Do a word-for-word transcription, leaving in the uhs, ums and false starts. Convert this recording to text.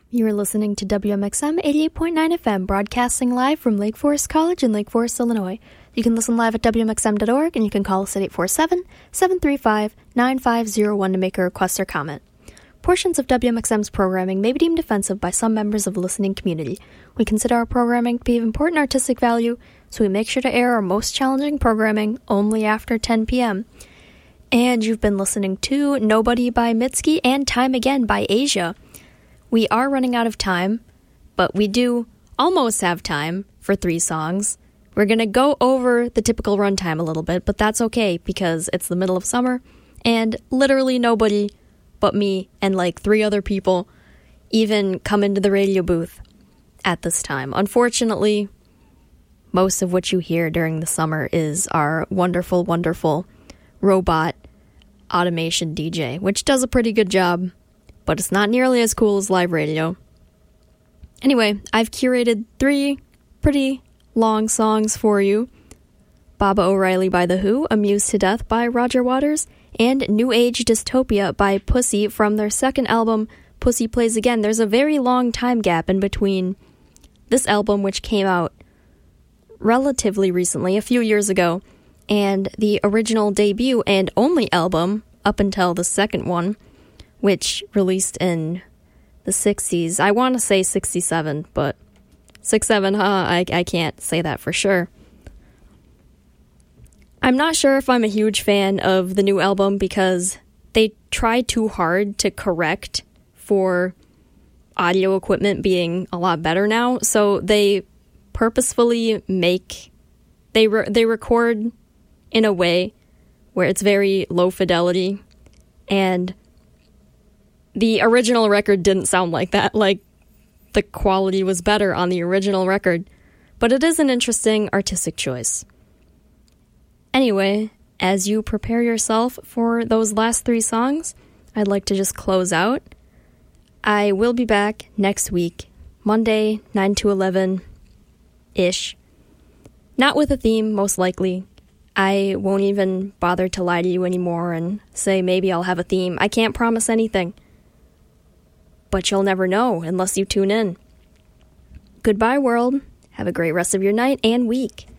You're listening to W M X M eighty-eight point nine F M, broadcasting live from Lake Forest College in Lake Forest, Illinois. You can listen live at W M X M dot org, and you can call us at eight four seven, seven three five, nine five zero one to make a request or comment. Portions of W M X M's programming may be deemed offensive by some members of the listening community. We consider our programming to be of important artistic value, so we make sure to air our most challenging programming only after ten p.m. And you've been listening to Nobody by Mitski and Time Again by Asia. We are running out of time, but we do almost have time for three songs. We're going to go over the typical runtime a little bit, but that's okay because it's the middle of summer and literally nobody but me and like three other people even come into the radio booth at this time. Unfortunately, most of what you hear during the summer is our wonderful, wonderful robot automation D J, which does a pretty good job, but it's not nearly as cool as live radio. Anyway, I've curated three pretty long songs for you. Baba O'Reilly by The Who, Amused to Death by Roger Waters, and New Age Dystopia by Pussy from their second album, Pussy Plays Again. There's a very long time gap in between this album, which came out relatively recently, a few years ago, and the original debut and only album up until the second one, which released in the sixties. I want to say sixty-seven, but sixty-seven, huh? I, I can't say that for sure. I'm not sure if I'm a huge fan of the new album because they try too hard to correct for audio equipment being a lot better now. So they purposefully make, they re- they record in a way where it's very low fidelity, and the original record didn't sound like that. Like, the quality was better on the original record. But it is an interesting artistic choice. Anyway, as you prepare yourself for those last three songs, I'd like to just close out. I will be back next week, Monday, nine to eleven-ish. Not with a theme, most likely. I won't even bother to lie to you anymore and say maybe I'll have a theme. I can't promise anything. But you'll never know unless you tune in. Goodbye, world. Have a great rest of your night and week.